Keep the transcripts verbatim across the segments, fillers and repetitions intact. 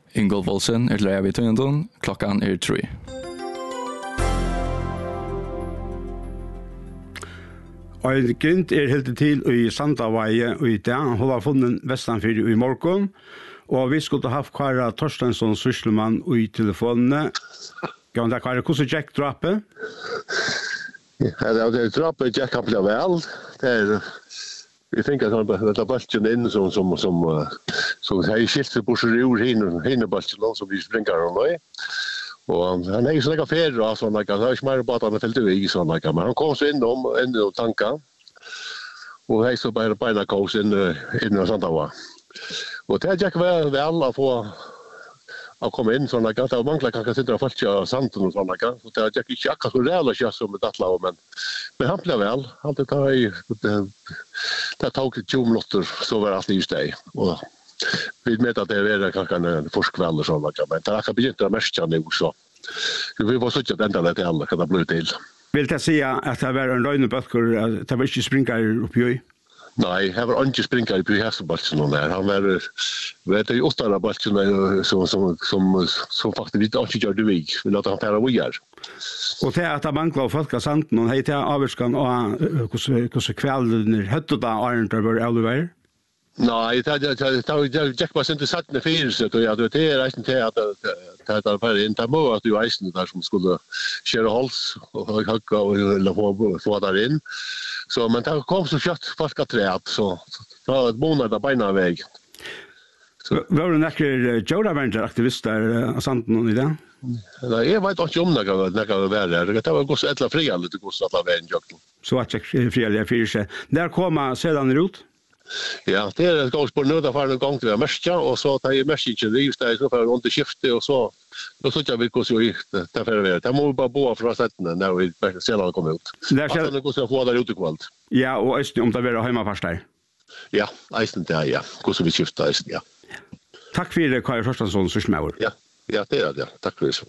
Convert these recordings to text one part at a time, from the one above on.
Ingolf Olsen er til deg vid tøyendon, klokkan er tre. Og Grint er helt til i Sandavaie og i dag. Hun har funnet vestanfyr i morgen. Og vi skulle ha haft Kara Torstensson Sysselmann i telefonene. Kan det Kara, hvordan Jack drappet? Ja, det er drappet Jack har blitt vel. Det er... Vi tänker att det är bollen in som som som så här skilt för Borsrud hin hin bollen som vi springer och nu. Och han är ju så lika färd och så lika så smär bara att han fällt i så lika men han kom så in om en och tanka. Och han så bara på kos in in Santa var. Och det gick väl väl att få att komma in såna lika det manglar kanske sitter och fällt santen och såna lika. Så det gick inte akkurat så reella så som det alla men men han blev väl allt det tar ju det tog tjugo minuter så var allt just det och vi med att det är kanske en forskväll eller så lika men det har begynt att märka nu så vi var så att ända det alla kan det bli till. Vill det säga att det var en röjneböcker att det var inte springar upp i? Nej, det var inte springar upp i hästballen där. Han var vet ju åtta ballen som som som som faktiskt inte gör det vi. Vi låter han färra vidare. Och det att mangla av folk santen och heter avskan och hur hur kvällen hette det Arnold var alldeles. Nej, det det det Jack var inte satt med fyra så jag det är resten till att att det var inte må att du isen där som skulle köra hals och hacka och eller få få där in. Så men det kom så kött fast att träd så så ett månad där beina väg. Så var det näker Joda Venture aktivister santen i det? Nej, jag vet inte om det kan det kan vara det. Det var gosse ettla fria lite gosse alla vägen jag. Så att jag fria för sig. Där kommer sedan ut. Ja, det är ett gås på nu där för en gång till märka och så tar jag märka inte det just där så för runt skifte och så då så jag vill gå så gick det för det. Det måste bara bo för sätten när vi sedan kommer ut. Där ska det gå så få där ute kvalt. Ja, och är om det blir hemma fast där. Ja, isen där ja. Gå så vi skiftar isen ja. Tack för det Karl Torstensson så smäller. Ja. Ja, det är det. Tack för det.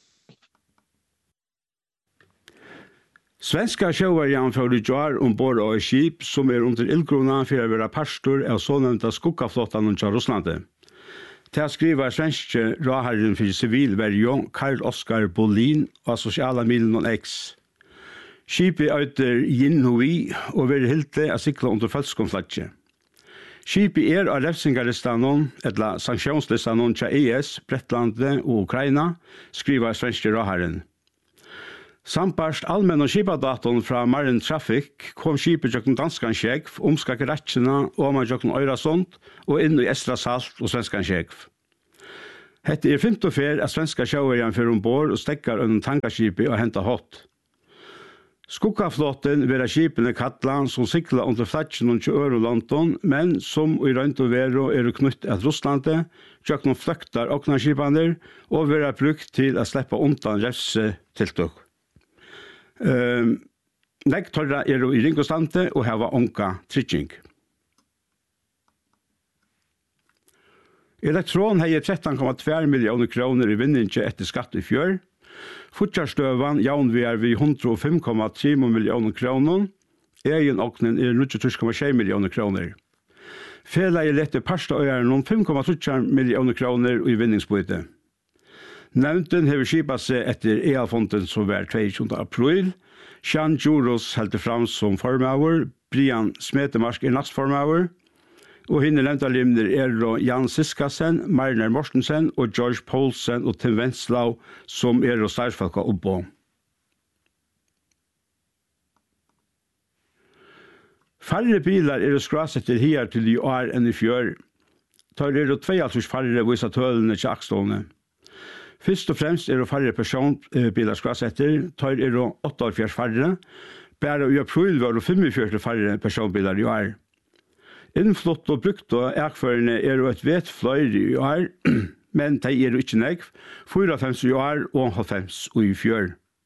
Svenska sjövarjan för Jar ombord av ett skip som är under illkrona för att vara pastor av sånämnda skuggaflottan under Ryssland. Det skriver svenske råherren för civilvärjon Karl Oskar Bolin av sociala milen X. Skipet öter Jinhui och vill hilte att cykla under falskomflatje. Skipet är av räfsingarlistanon, eller sanktionslistanon till E S, Brettlande och Ukraina, skriver svenske råherren. Samparst allmän og skipadaton fra Marine Traffic kom skipet jøkken danskan skjegv, omskakke rettjena, oma jøkken Øyrasund og inn i Estra Salt og svenskan skjegv. Hette er femte fer at svenska sjøverjan fer ombord og stekkar under tankaskipet og henta hot. Skuggaflåten vera skipene kattlan som sikla under flatjen til Ørolanden, men som i rønt og vero er knytt at Russlande, jøkken fløktar oknarskipaner og vera brukt til å sleppa undan refse tiltok. Ehm Legg torra er i ringostante og hava onka trygging. Elektron har tretton komma två miljoner kronor i vinninge etter skatt i fjør. Futjarstøvan jaun vi er vi one hundred five komma tre miljoner kroner. Egen oknen er nittiosju komma sju miljoner kroner. Fela er lette parsta øyar noen five komma tre miljoner kroner i vinningsbyte. Nevnten har skipet seg etter E A-fonden som var tjugoandra april. Sean Juros heldte fram som formauer, Brian Smetemarsk er nastformauer, og hinne nevnte limner er Jan Siskasen, Mariner Mortensen og George Poulsen og Tim Venslau som er starsfolka oppå. Færre bilar er skrasetter her til i år enn i fjør. Tar er det tveoghalvtreds færre visa tølene til akstående. Først og fremst er det færre personbiler skrasetter, tar er det åttiogfyrre færre. Bare i april var det fyrtifem færre personbiler i år. Innflott og brukt og ekførende er det et vet fløyre i år, men de er ikke nekv, fyrtifem i år og halvfems i fjør.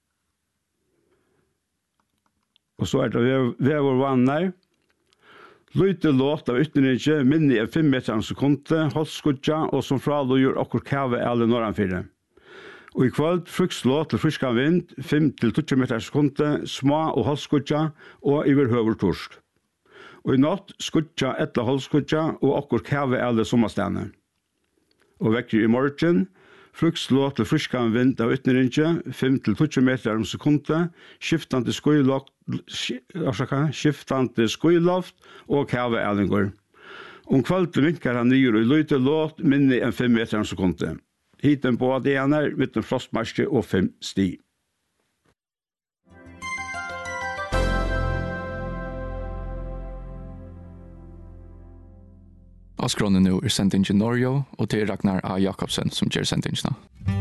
Og så er det vever vannar. Løyte låt av ytterligere minne av fem meter sekundet, holdskudja og som fraløyer okkur kave alle norranfyrre. Og i kveld frukslåt til friskan vind, fem til tjue meter sekundet, små og holdskudja og iverhøver torsk. Og i natt skudja etla holdskudja og okkur kave alle sommerstene. og vekker i morgen. Flukslå til fryskan vind av ytterrinje, fem til tolv meter om sekundet, skiftande skuiloft, skiftande skuiloft og kaveælingur. Om kvalitet vinkar han nyer og løyte låt minne enn fem meter om sekundet. Hiten på det er midten frostmarske og fem sti. Avskronen nu er sendingen Norge, og det er Ragnar A. Jakobsen som gjør sendingen.